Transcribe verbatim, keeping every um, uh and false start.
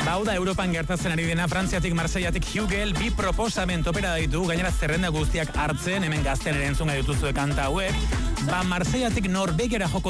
Hau da Europan gertatzen ari dena, Frantziatik Marseillatik Hugel bi proposamen topera ditu, gainera zerrenda guztiak hartzen, hemen gazten ere entzunga dituzue kanta hauek. Ba Marseillatik Norvegiara joko